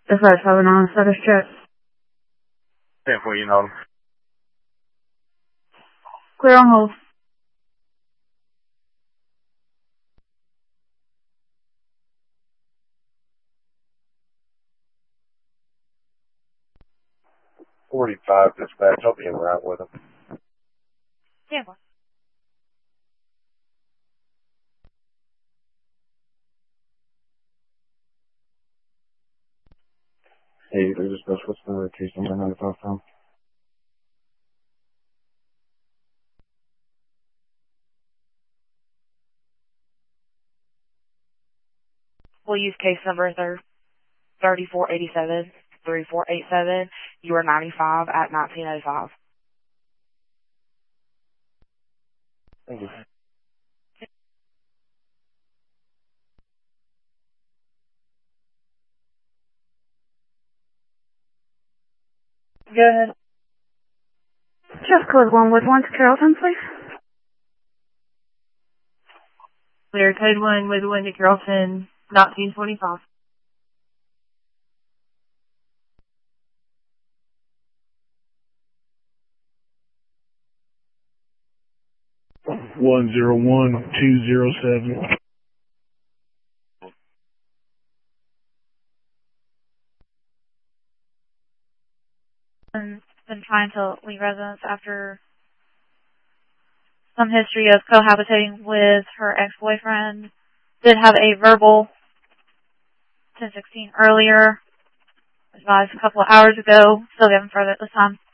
Dispatch 509, status check. 10-4, you know. Clear on hold. .45 dispatch. I'll be in route with him. 10-4. Hey, there's a special. What's the case number 95 from? We'll use case number 3487, 3487. You are 95 at 1905. Thank you. Go ahead. Just code 1 with 1 to Carrollton, please. Clear code 1 with 1 to Carrollton, 1925. One 207. Been trying to leave residence after some history of cohabitating with her ex-boyfriend. Did have a verbal 1016 earlier, advised a couple of hours ago. Still getting further at this time.